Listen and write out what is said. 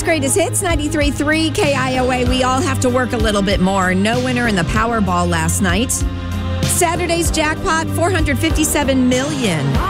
It's Greatest Hits 93.3 KIOA. We all have to work a little bit more. No winner in the Powerball last night. Saturday's jackpot, $457 million.